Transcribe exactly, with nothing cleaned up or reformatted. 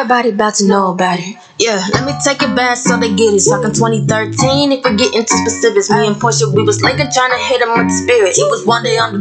Everybody about to know about it. Yeah, let me take it back so they get it. Talking twenty thirteen, if we get into specifics. Me and Portia, we was Lincoln trying to hit him with the spirit. It was one day on the